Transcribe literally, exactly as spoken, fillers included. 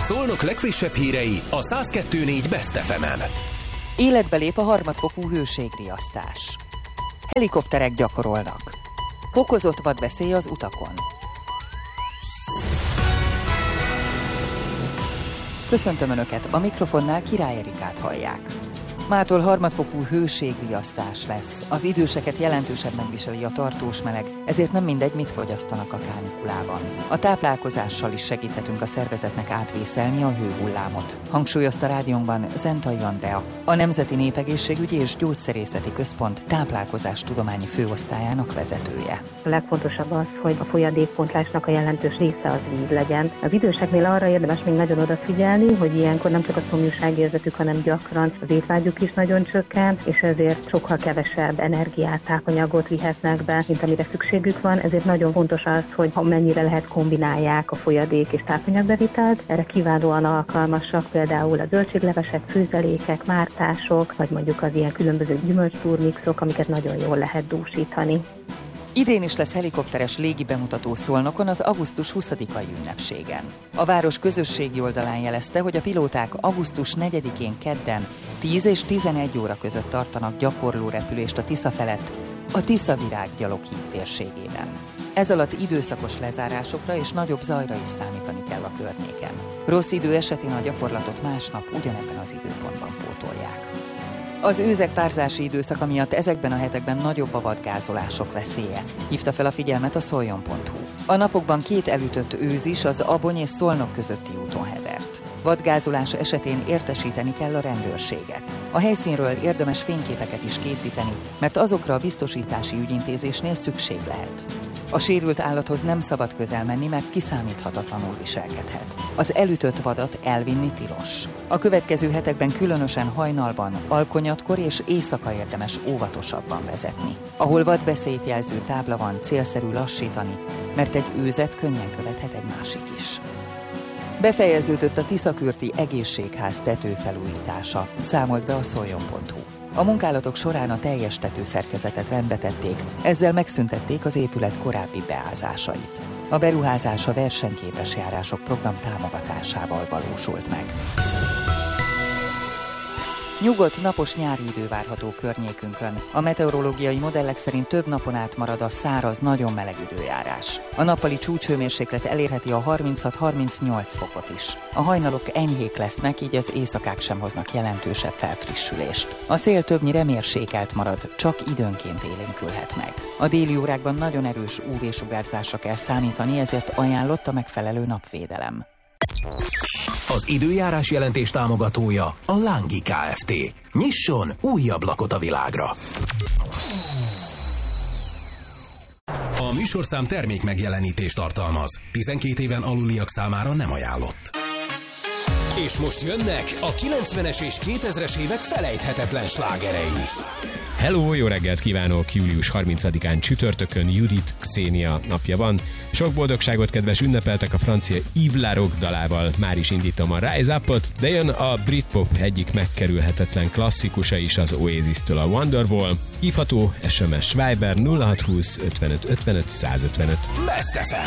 Szolnok legfrissebb hírei a száz kettő négy Best ef emen. Életbe lép a harmadfokú hőségriasztás. Helikopterek gyakorolnak. Fokozott vadveszély az utakon. Köszöntöm Önöket, a mikrofonnál Király Erikát hallják. Mától harmadfokú hőségriasztás lesz. Az időseket jelentősen megviseli a tartós meleg, ezért nem mindegy, mit fogyasztanak a kánikulában. A táplálkozással is segíthetünk a szervezetnek átvészelni a hőhullámot, hangsúlyozta rádiónkban Zentai Andrea, a Nemzeti Népegészségügyi és Gyógyszerészeti Központ táplálkozástudományi főosztályának vezetője. A legfontosabb az, hogy a folyadékpontlásnak a jelentős része az víz legyen. Az időseknél arra érdemes még nagyon odafigyelni, hogy ilyenkor nem csak a szomjúságérzetük, hanem gyakran az étvágyuk is nagyon csökkent, és ezért sokkal kevesebb energiát, tápanyagot vihetnek be, mint amire szükségük van. Ezért nagyon fontos az, hogy ha mennyire lehet kombinálják a folyadék és tápanyagbevitelt. Erre kiválóan alkalmasak például a zöldséglevesek, főzelékek, mártások, vagy mondjuk az ilyen különböző gyümölcsturmixok, amiket nagyon jól lehet dúsítani. Idén is lesz helikopteres légi bemutató Szolnokon az augusztus huszadikai ünnepségen. A város közösségi oldalán jelezte, hogy a pilóták augusztus negyedikén kedden tíz és tizenegy óra között tartanak gyakorló repülést a Tisza felett, a Tiszavirág gyaloghíd térségében. Ez alatt időszakos lezárásokra és nagyobb zajra is számítani kell a környéken. Rossz idő esetén a gyakorlatot másnap ugyanebben az időpontban pótolják. Az őzek párzási időszaka miatt ezekben a hetekben nagyobb a vadgázolások veszélye, hívta fel a figyelmet a szoljon pont hu. A napokban két elütött őz is az Abony és Szolnok közötti úton hevert. Vadgázolás esetén értesíteni kell a rendőrséget. A helyszínről érdemes fényképeket is készíteni, mert azokra a biztosítási ügyintézésnél szükség lehet. A sérült állathoz nem szabad közel menni, mert kiszámíthatatlanul viselkedhet. Az elütött vadat elvinni tilos. A következő hetekben különösen hajnalban, alkonyatkor és éjszaka érdemes óvatosabban vezetni. Ahol vadveszélyt jelző tábla van, célszerű lassítani, mert egy őzet könnyen követhet egy másik is. Befejeződött a Tiszakürti egészségház tetőfelújítása, számolt be a szoljon pont hu. A munkálatok során a teljes tetőszerkezetet rendbe tették, ezzel megszüntették az épület korábbi beázásait. A beruházás a versenyképes járások program támogatásával valósult meg. Nyugodt, napos nyári idő várható környékünkön. A meteorológiai modellek szerint több napon át marad a száraz, nagyon meleg időjárás. A nappali csúcshőmérséklet elérheti a harminchat-harmincnyolc fokot is. A hajnalok enyhék lesznek, így az éjszakák sem hoznak jelentősebb felfrissülést. A szél többnyire mérsékelt marad, csak időnként élénkülhet meg. A déli órákban nagyon erős ú vé-sugárzásra kell számítani, ezért ajánlott a megfelelő napvédelem. Az időjárás jelentés támogatója a Lángi Kft. Nyisson új ablakot a világra! A műsorszám termék megjelenítést tartalmaz. tizenkét éven aluliak számára nem ajánlott. És most jönnek a kilencvenes és kétezres évek felejthetetlen slágerei. Hello, jó reggelt kívánok! július harmincadikán csütörtökön Judith Xenia napja van. Sok boldogságot, kedves ünnepeltek a francia Yves Laroque dalával. Már is indítom a Rise Up-ot, de jön a Britpop egyik megkerülhetetlen klasszikusa is az Oasis-től, a Wonderwall. Hívható es em es Viber nulla hat húsz ötvenöt ötvenöt százötvenöt. Best ef em.